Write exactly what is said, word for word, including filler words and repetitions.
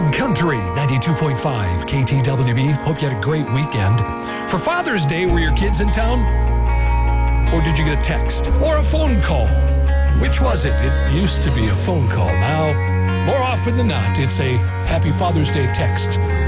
Country ninety-two point five K T W B. Hope you had a great weekend. For Father's Day, were your kids in town? Or did you get a text? Or a phone call? Which was it? It used to be a phone call. Now, more often than not, it's a Happy Father's Day text.